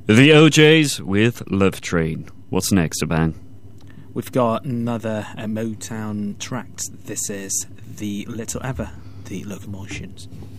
The OJs with Love Train. What's next, Abang? We've got another Motown track. This is The Little Ever, The Locomotions.